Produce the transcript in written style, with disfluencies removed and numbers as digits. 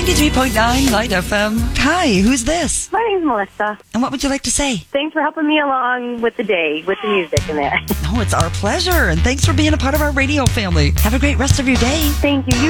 93.9 Light FM. Hi, who's this? My name's Melissa. And what would you like to say? Thanks for helping me along with the day, with the music in there. Oh, it's our pleasure. And thanks for being a part of our radio family. Have a great rest of your day. Thank you.